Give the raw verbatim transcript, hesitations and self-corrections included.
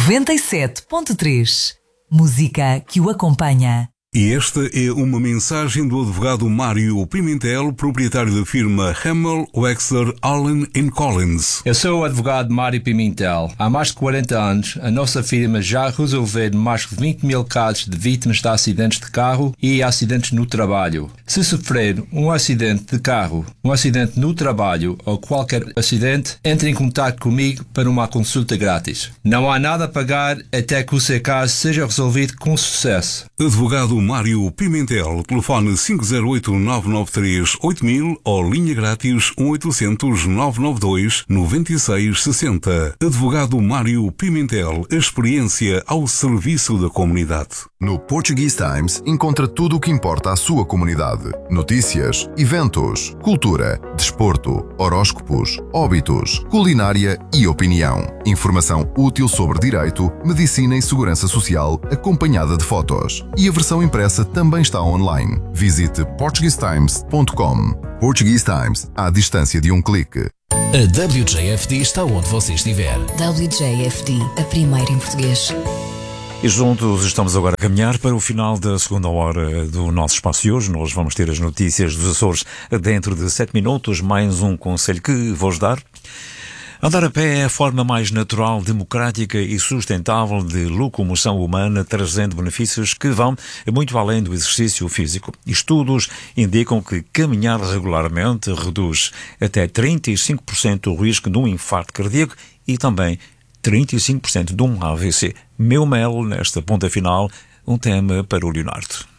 noventa e sete ponto três. Música que o acompanha. E esta é uma mensagem do advogado Mário Pimentel, proprietário da firma Hamel, Wexler, Allen and Collins. Eu sou o advogado Mário Pimentel. Há mais de quarenta anos, a nossa firma já resolveu mais de vinte mil casos de vítimas de acidentes de carro e acidentes no trabalho. Se sofrer um acidente de carro, um acidente no trabalho ou qualquer acidente, entre em contato comigo para uma consulta grátis. Não há nada a pagar até que o seu caso seja resolvido com sucesso. Advogado Mário Pimentel, telefone cinco zero oito, nove nove três, oito mil ou linha grátis um oito zero zero, nove nove dois, nove seis seis zero. Advogado Mário Pimentel, a experiência ao serviço da comunidade. No Portuguese Times encontra tudo o que importa à sua comunidade. Notícias, eventos, cultura, desporto, horóscopos, óbitos, culinária e opinião. Informação útil sobre direito, medicina e segurança social, acompanhada de fotos. E a versão impressa também está online. Visite portuguese times ponto com. Portuguese Times, à distância de um clique. A W J F D está onde você estiver. W J F D, a primeira em português. E juntos estamos agora a caminhar para o final da segunda hora do nosso espaço de hoje. Nós vamos ter as notícias dos Açores dentro de sete minutos. Mais um conselho que vou-vos dar. Andar a pé é a forma mais natural, democrática e sustentável de locomoção humana, trazendo benefícios que vão muito além do exercício físico. Estudos indicam que caminhar regularmente reduz até trinta e cinco por cento o risco de um infarto cardíaco e também trinta e cinco por cento de um A V C. Meu mel, nesta ponta final, um tema para o Leonardo.